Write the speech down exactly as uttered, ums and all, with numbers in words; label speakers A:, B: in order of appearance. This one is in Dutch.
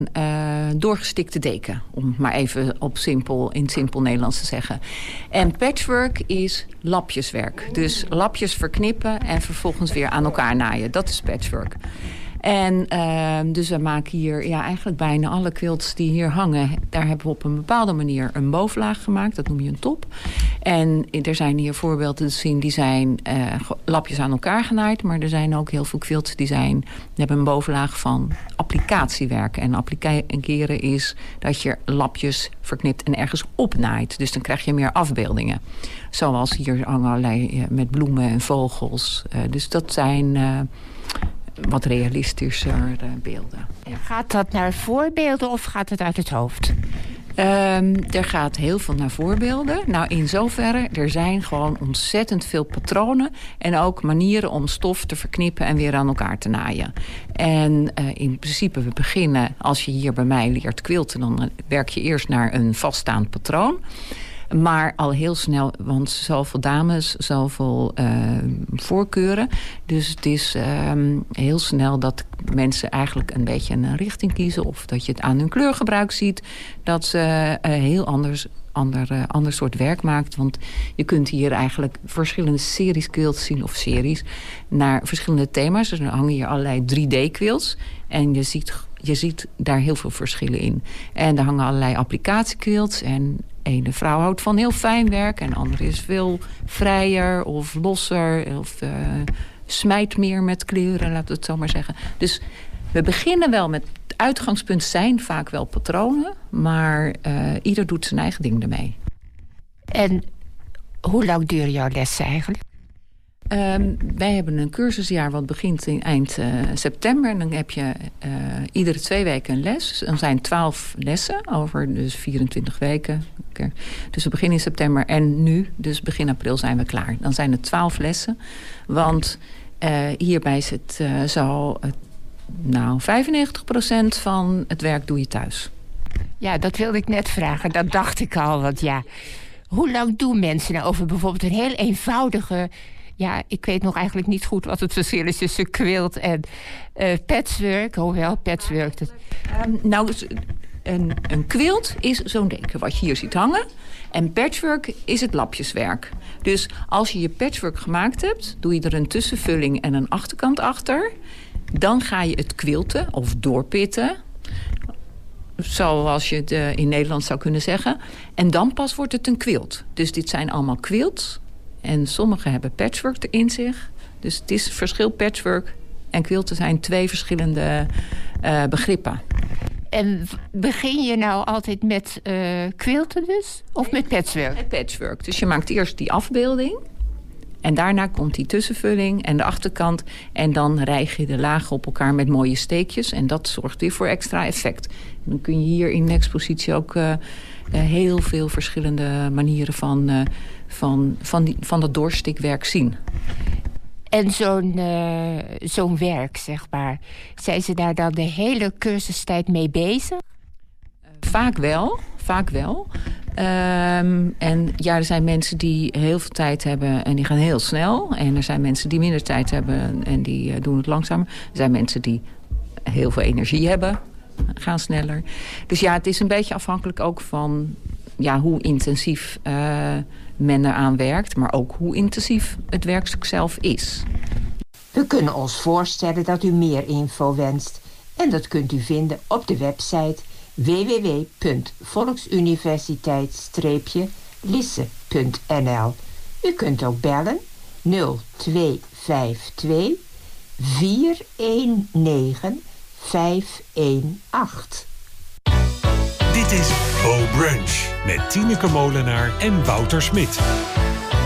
A: Uh, doorgestikte deken, om het maar even op simpel, in simpel Nederlands te zeggen. En patchwork is lapjeswerk. Dus lapjes verknippen en vervolgens weer aan elkaar naaien. Dat is patchwork. En uh, dus we maken hier ja, eigenlijk bijna alle quilts die hier hangen. Daar hebben we op een bepaalde manier een bovenlaag gemaakt. Dat noem je een top. En er zijn hier voorbeelden te zien die zijn uh, lapjes aan elkaar genaaid. Maar er zijn ook heel veel quilts die zijn, die hebben een bovenlaag van applicatiewerk. En appliceren is dat je lapjes verknipt en ergens opnaait. Dus dan krijg je meer afbeeldingen. Zoals hier hangen allerlei uh, met bloemen en vogels. Uh, dus dat zijn Uh, wat realistischer uh, beelden.
B: Ja. Gaat dat naar voorbeelden of gaat het uit het hoofd?
A: Um, er gaat heel veel naar voorbeelden. Nou, in zoverre, er zijn gewoon ontzettend veel patronen en ook manieren om stof te verknippen en weer aan elkaar te naaien. En uh, in principe, we beginnen, als je hier bij mij leert quilten, dan werk je eerst naar een vaststaand patroon. Maar al heel snel, want zoveel dames, zoveel uh, voorkeuren. Dus het is uh, heel snel dat mensen eigenlijk een beetje een richting kiezen. Of dat je het aan hun kleurgebruik ziet. Dat ze uh, heel anders, ander, uh, ander soort werk maakt. Want je kunt hier eigenlijk verschillende series quilts zien. Of series naar verschillende thema's. Dus er hangen hier allerlei drie D quilts. En je ziet, je ziet daar heel veel verschillen in. En er hangen allerlei applicatiequilts. En ene vrouw houdt van heel fijn werk en de andere is veel vrijer of losser of uh, smijt meer met kleuren, laten we het zo maar zeggen. Dus we beginnen wel met, het uitgangspunt zijn vaak wel patronen, maar uh, ieder doet zijn eigen ding ermee.
B: En hoe lang duren jouw lessen eigenlijk?
A: Um, wij hebben een cursusjaar wat begint in eind uh, september. En dan heb je uh, iedere twee weken een les. Dan zijn twaalf lessen over dus vierentwintig weken. Okay. Dus we beginnen in september en nu, dus begin april, zijn we klaar. Dan zijn het twaalf lessen. Want uh, hierbij is het uh, zo, uh, nou, vijfennegentig procent van het werk doe je thuis.
B: Ja, dat wilde ik net vragen. Dat dacht ik al. Want ja, hoe lang doen mensen nou over bijvoorbeeld een heel eenvoudige... Ja, ik weet nog eigenlijk niet goed wat het verschil is tussen quilt en uh, patchwork. Hoewel, patchwork... Dat...
A: Um, nou, een, een quilt is zo'n deken wat je hier ziet hangen. En patchwork is het lapjeswerk. Dus als je je patchwork gemaakt hebt, doe je er een tussenvulling en een achterkant achter. Dan ga je het quilten of doorpitten. Zoals je het uh, in Nederland zou kunnen zeggen. En dan pas wordt het een quilt. Dus dit zijn allemaal quilts. En sommige hebben patchwork in zich. Dus het is verschil patchwork en quilten zijn twee verschillende uh, begrippen.
B: En begin je nou altijd met uh, quilten dus? Of met patchwork?
A: Met patchwork. Dus je maakt eerst die afbeelding. En daarna komt die tussenvulling en de achterkant. En dan rijg je de lagen op elkaar met mooie steekjes. En dat zorgt weer voor extra effect. En dan kun je hier in de expositie ook uh, uh, heel veel verschillende manieren van, uh, van, van, die, van dat doorstikwerk zien.
B: En zo'n, uh, zo'n werk, zeg maar, zijn ze daar dan de hele cursustijd mee bezig?
A: Vaak wel, vaak wel. Um, en ja, er zijn mensen die heel veel tijd hebben en die gaan heel snel. En er zijn mensen die minder tijd hebben en die uh, doen het langzamer. Er zijn mensen die heel veel energie hebben, gaan sneller. Dus ja, het is een beetje afhankelijk ook van ja, hoe intensief uh, men eraan werkt. Maar ook hoe intensief het werkstuk zelf is.
B: We kunnen ons voorstellen dat u meer info wenst. En dat kunt u vinden op de website w w w punt volksuniversiteit lisse punt n l. U kunt ook bellen nul twee vijf twee vier een negen vijf een acht.
C: Dit is Bo Brunch met Tineke Molenaar en Wouter Smit.